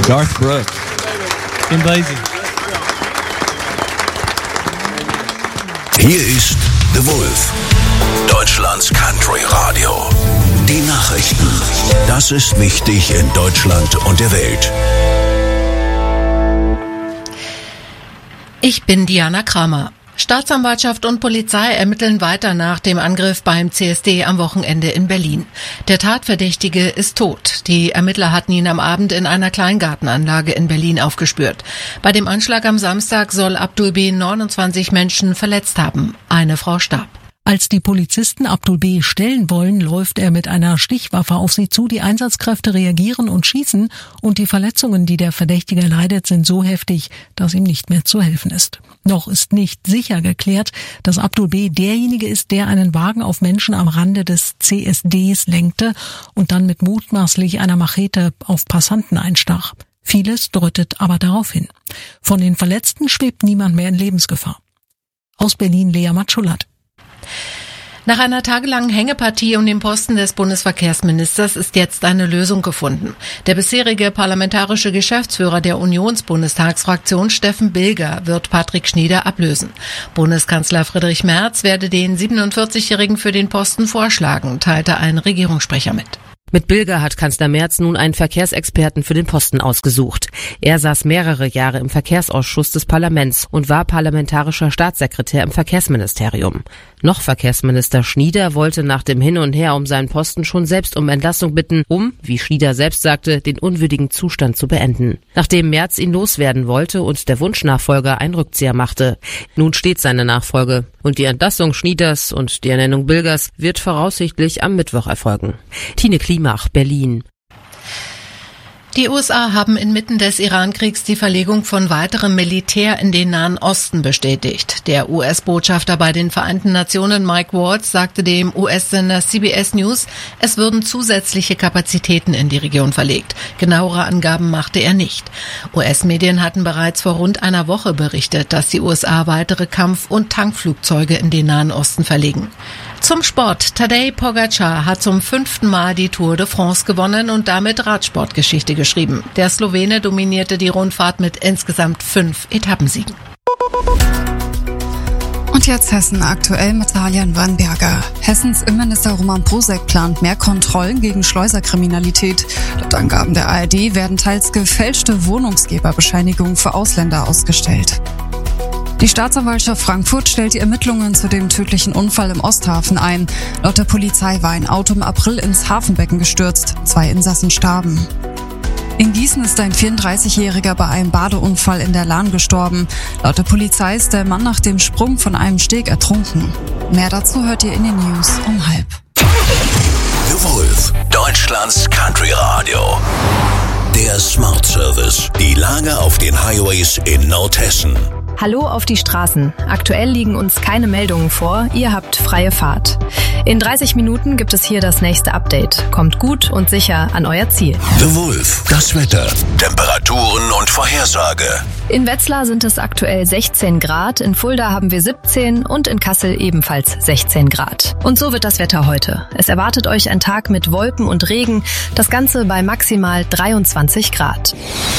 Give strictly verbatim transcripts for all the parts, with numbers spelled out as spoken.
Garth Brooks. Kim Basie. Hier ist The Wolf, Deutschlands Country Radio. Die Nachrichten. Das ist wichtig in Deutschland und der Welt. Ich bin Diana Kramer. Staatsanwaltschaft und Polizei ermitteln weiter nach dem Angriff beim C S D am Wochenende in Berlin. Der Tatverdächtige ist tot. Die Ermittler hatten ihn am Abend in einer Kleingartenanlage in Berlin aufgespürt. Bei dem Anschlag am Samstag soll Abdul B. neunundzwanzig Menschen verletzt haben. Eine Frau starb. Als die Polizisten Abdul B. stellen wollen, läuft er mit einer Stichwaffe auf sie zu. Die Einsatzkräfte reagieren und schießen und die Verletzungen, die der Verdächtige leidet, sind so heftig, dass ihm nicht mehr zu helfen ist. Noch ist nicht sicher geklärt, dass Abdul B. derjenige ist, der einen Wagen auf Menschen am Rande des C S Ds lenkte und dann mit mutmaßlich einer Machete auf Passanten einstach. Vieles deutet aber darauf hin. Von den Verletzten schwebt niemand mehr in Lebensgefahr. Aus Berlin Lea Matschulat. Nach einer tagelangen Hängepartie um den Posten des Bundesverkehrsministers ist jetzt eine Lösung gefunden. Der bisherige parlamentarische Geschäftsführer der Unionsbundestagsfraktion Steffen Bilger wird Patrick Schnieder ablösen. Bundeskanzler Friedrich Merz werde den siebenundvierzigjährigen für den Posten vorschlagen, teilte ein Regierungssprecher mit. Mit Bilger hat Kanzler Merz nun einen Verkehrsexperten für den Posten ausgesucht. Er saß mehrere Jahre im Verkehrsausschuss des Parlaments und war parlamentarischer Staatssekretär im Verkehrsministerium. Noch Verkehrsminister Schnieder wollte nach dem Hin und Her um seinen Posten schon selbst um Entlassung bitten, um, wie Schnieder selbst sagte, den unwürdigen Zustand zu beenden. Nachdem Merz ihn loswerden wollte und der Wunschnachfolger einen Rückzieher machte. Nun steht seine Nachfolge und die Entlassung Schnieders und die Ernennung Bilgers wird voraussichtlich am Mittwoch erfolgen. Tine Klimach, Berlin. Die U S A haben inmitten des Iran-Kriegs die Verlegung von weiterem Militär in den Nahen Osten bestätigt. Der U S-Botschafter bei den Vereinten Nationen Mike Waltz sagte dem U S-Sender C B S News, es würden zusätzliche Kapazitäten in die Region verlegt. Genauere Angaben machte er nicht. U S-Medien hatten bereits vor rund einer Woche berichtet, dass die U S A weitere Kampf- und Tankflugzeuge in den Nahen Osten verlegen. Zum Sport. Tadej Pogačar hat zum fünften Mal die Tour de France gewonnen und damit Radsportgeschichte geschrieben. Der Slowene dominierte die Rundfahrt mit insgesamt fünf Etappensiegen. Und jetzt Hessen aktuell mit Talian Wannberger. Hessens Innenminister Roman Posek plant mehr Kontrollen gegen Schleuserkriminalität. Laut Angaben der A R D werden teils gefälschte Wohnungsgeberbescheinigungen für Ausländer ausgestellt. Die Staatsanwaltschaft Frankfurt stellt die Ermittlungen zu dem tödlichen Unfall im Osthafen ein. Laut der Polizei war ein Auto im April ins Hafenbecken gestürzt. Zwei Insassen starben. In Gießen ist ein vierunddreißigjähriger bei einem Badeunfall in der Lahn gestorben. Laut der Polizei ist der Mann nach dem Sprung von einem Steg ertrunken. Mehr dazu hört ihr in den News um halb. The Wolf, Deutschlands Country Radio. Der Smart Service. Die Lage auf den Highways in Nordhessen. Hallo auf die Straßen. Aktuell liegen uns keine Meldungen vor. Ihr habt freie Fahrt. In dreißig Minuten gibt es hier das nächste Update. Kommt gut und sicher an euer Ziel. The Wolf, das Wetter, Temperaturen und Vorhersage. In Wetzlar sind es aktuell sechzehn Grad, in Fulda haben wir siebzehn und in Kassel ebenfalls sechzehn Grad. Und so wird das Wetter heute. Es erwartet euch ein Tag mit Wolken und Regen, das Ganze bei maximal dreiundzwanzig Grad.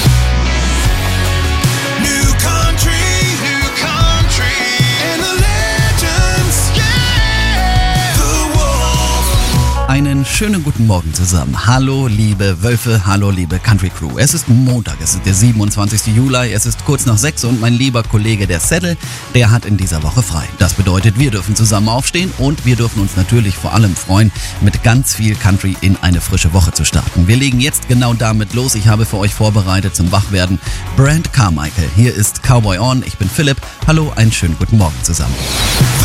Einen schönen guten Morgen zusammen. Hallo liebe Wölfe, hallo liebe Country Crew. Es ist Montag, es ist der siebenundzwanzigste Juli, es ist kurz nach sechs und mein lieber Kollege der Saddle, der hat in dieser Woche frei. Das bedeutet, wir dürfen zusammen aufstehen und wir dürfen uns natürlich vor allem freuen, mit ganz viel Country in eine frische Woche zu starten. Wir legen jetzt genau damit los. Ich habe für euch vorbereitet zum Wachwerden Brand Carmichael. Hier ist Cowboy On, ich bin Philipp. Hallo, einen schönen guten Morgen zusammen.